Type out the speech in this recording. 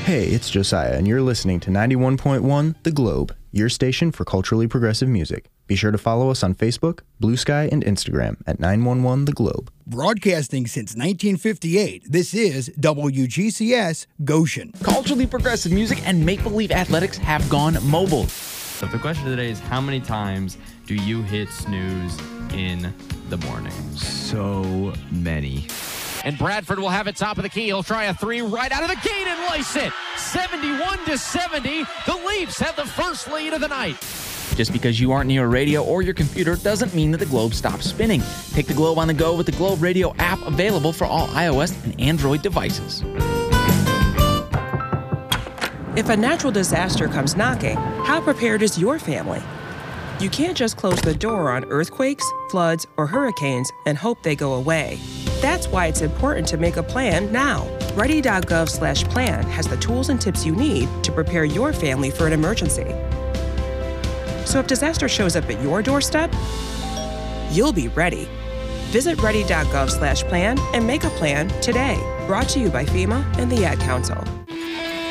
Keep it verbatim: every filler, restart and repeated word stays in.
Hey, it's Josiah, and you're listening to ninety-one point one The Globe, your station for culturally progressive music. Be sure to follow us on Facebook, Blue Sky, and Instagram at nine one one The Globe. Broadcasting since nineteen fifty-eight, this is W G C S Goshen. Culturally progressive music and Make Believe Athletics have gone mobile. So the question of the day is, how many times do you hit snooze in the morning? So many. And Bradford will have it top of the key. He'll try a three right out of the gate and lace it. seventy-one to seventy. The Leafs have the first lead of the night. Just because you aren't near a radio or your computer doesn't mean that the Globe stops spinning. Take the Globe on the go with the Globe Radio app, available for all iOS and Android devices. If a natural disaster comes knocking, how prepared is your family? You can't just close the door on earthquakes, floods, or hurricanes and hope they go away. That's why it's important to make a plan now. Ready.gov slash plan has the tools and tips you need to prepare your family for an emergency. So if disaster shows up at your doorstep, you'll be ready. Visit ready.gov slash plan and make a plan today. Brought to you by FEMA and the Ad Council.